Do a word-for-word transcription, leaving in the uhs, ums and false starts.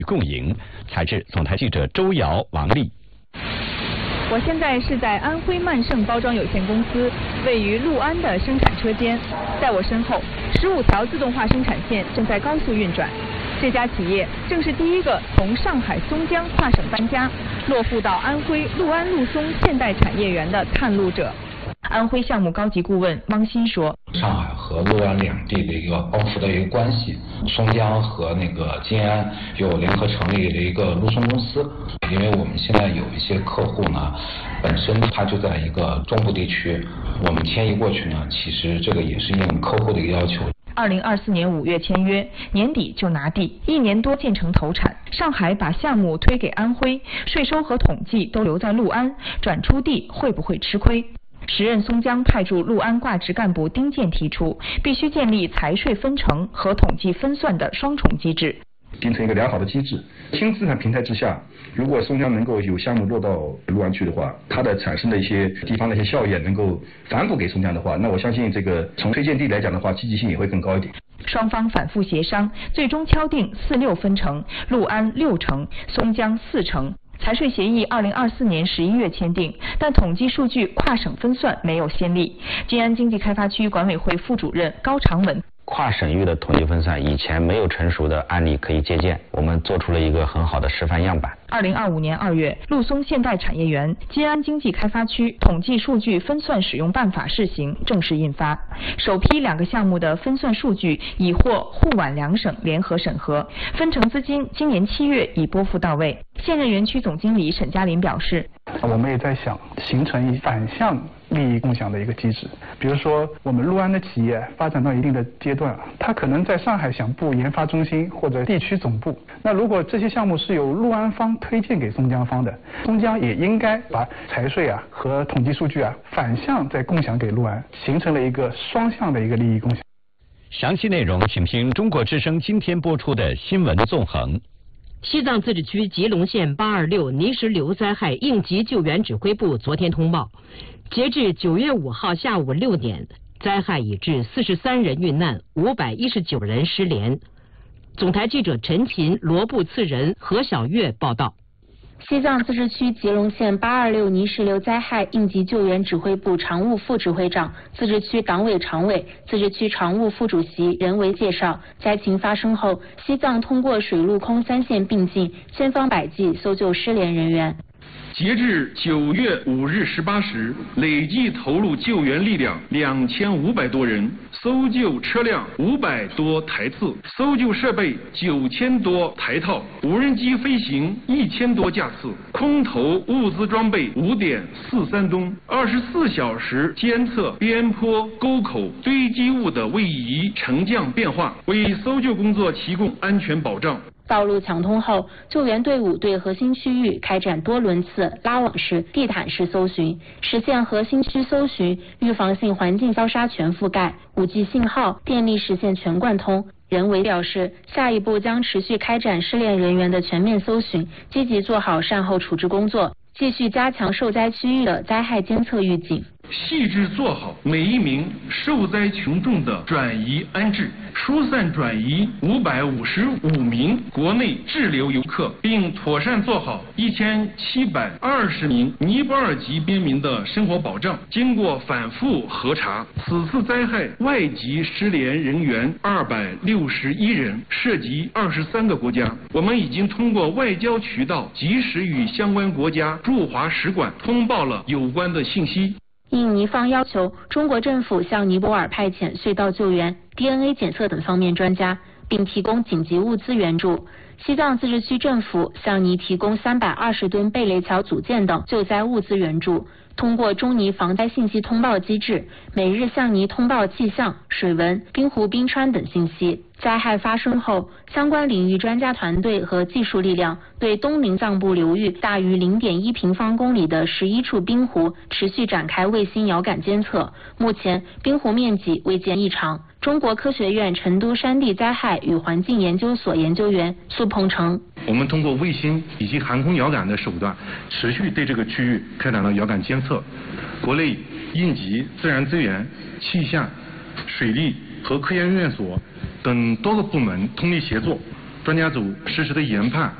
共赢。采制总台记者周瑶、王丽。 我现在是在安徽曼盛包装有限公司位于六安的生产车间，在我身后，十五条自动化生产线正在高速运转。这家企业正是第一个从上海松江跨省搬家，落户到安徽六安陆松现代产业园的探路者。安徽项目高级顾问汪鑫说：“ 上海和六安两地的一个包袱的一个关系，松江和那个金安又联合成立了一个陆松公司。因为我们现在有一些客户呢，本身他就在一个中部地区，我们迁移过去呢，其实这个也是应客户的一个要求。” 二零二四年五月签约，年底就拿地，一年多建成投产。上海把项目推给安徽，税收和统计都留在六安，转出地会不会吃亏？时任松江派驻六安挂职干部丁健提出，必须建立财税分成和统计分算的双重机制， 形成一个良好的机制。轻资产平台之下，如果松江能够有项目落到六安去的话，它的产生的一些地方的一些效益能够反哺给松江的话，那我相信这个从推荐地来讲的话，积极性也会更高一点。 双方反复协商，最终敲定四六分成，六安六成，松江四成。财税协议二零二四年十一月签订，但统计数据跨省分算没有先例。金安经济开发区管委会副主任高长文。 跨省域的统计分算以前没有成熟的案例可以借鉴，我们做出了一个很好的示范样板。 二零二五年二月，陆松现代产业园金安经济开发区统计数据分算使用办法试行正式印发，首批两个项目的分算数据已获沪皖两省联合审核，分成资金今年七月已拨付到位。现任园区总经理沈嘉林表示， 我们也在想形成一反向利益共享的一个机制，比如说我们六安的企业发展到一定的阶段，它可能在上海想布研发中心或者地区总部，那如果这些项目是由六安方推荐给松江方的，松江也应该把财税啊和统计数据啊反向再共享给六安，形成了一个双向的一个利益共享。 详细内容请听中国之声今天播出的新闻纵横。 西藏自治区吉隆县八二六泥石流灾害应急救援指挥部昨天通报，截至九月五号下午六点，灾害已致四十三人遇难，五百一十九人失联。总台记者陈琴、罗布次仁、何小月报道。 西藏自治区吉隆县八二六泥石流灾害应急救援指挥部常务副指挥长、自治区党委常委、自治区常务副主席任维介绍，灾情发生后，西藏通过水陆空三线并进，千方百计搜救失联人员。 截至九月五日十八时，累计投入救援力量两千五百多人，搜救车辆五百多台次，搜救设备九千多台套，无人机飞行一千多架次，空投物资装备五点四三吨，二十四小时监测边坡、沟口堆积物的位移沉降变化，为搜救工作提供安全保障。 道路抢通后，救援队伍对核心区域开展多轮次拉网式、地毯式搜寻，实现核心区搜寻、预防性环境消杀全覆盖， 五 G 信号、电力实现全贯通。任维表示，下一步将持续开展失联人员的全面搜寻，积极做好善后处置工作，继续加强受灾区域的灾害监测预警， 细致做好每一名受灾群众的转移安置，疏散转移五百五十五名国内滞留游客，并妥善做好一千七百二十名尼泊尔籍边民的生活保障。经过反复核查，此次灾害外籍失联人员二百六十一人，涉及二十三个国家。我们已经通过外交渠道及时与相关国家驻华使馆通报了有关的信息。 应尼方要求，中国政府向尼泊尔派遣隧道救援、D N A 检测等方面专家，并提供紧急物资援助。西藏自治区政府向尼提供三百二十吨贝雷桥组件等救灾物资援助。通过中尼防灾信息通报机制，每日向尼通报气象、水文、冰湖冰川等信息。灾害发生后，相关领域专家团队和技术力量对东宁藏布流域大于 零点一平方公里的十一处冰湖持续展开卫星遥感监测，目前冰湖面积未见异常。中国科学院成都山地灾害与环境研究所研究员苏鹏程， 我们通过卫星以及航空遥感的手段，持续对这个区域开展了遥感监测。国内应急、自然资源、气象、水利和科研院所等多个部门通力协作， 专家组实时的研判